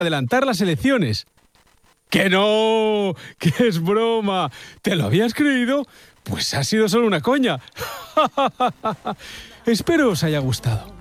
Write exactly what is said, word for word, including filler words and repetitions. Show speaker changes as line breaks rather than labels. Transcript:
adelantar las elecciones. ¡Que no! ¡Que es broma! ¿Te lo habías creído? Pues ha sido solo una coña. Espero os haya gustado.